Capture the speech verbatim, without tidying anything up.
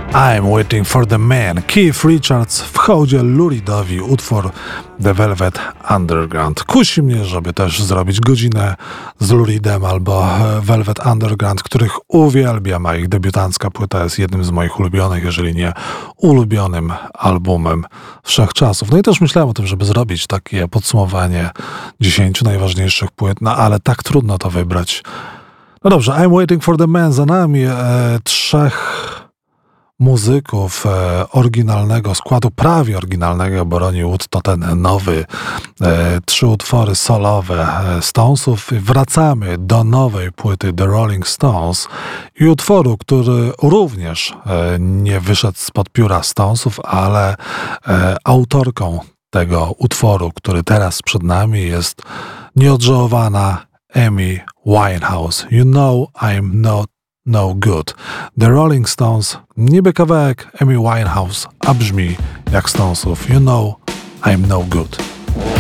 I'm Waiting for the Man. Keith Richards w hołdzie Lou Reedowi, utwór The Velvet Underground. Kusi mnie, żeby też zrobić godzinę z Lou Reedem albo Velvet Underground, których uwielbiam, a ich debiutancka płyta jest jednym z moich ulubionych, jeżeli nie ulubionym albumem wszechczasów. No i też myślałem o tym, żeby zrobić takie podsumowanie dziesięciu najważniejszych płyt, no ale tak trudno to wybrać. No dobrze, I'm Waiting for the Man za nami. E, trzech muzyków e, oryginalnego składu, prawie oryginalnego, bo Ronnie Wood to ten nowy, e, trzy utwory solowe e, Stonesów. Wracamy do nowej płyty The Rolling Stones i utworu, który również e, nie wyszedł spod pióra Stonesów, ale e, autorką tego utworu, który teraz przed nami, jest nieodżałowana Amy Winehouse. You know I'm not no good. The Rolling Stones, niby kawałek Amy Winehouse, a brzmi jak Stonesów. You know I'm no good.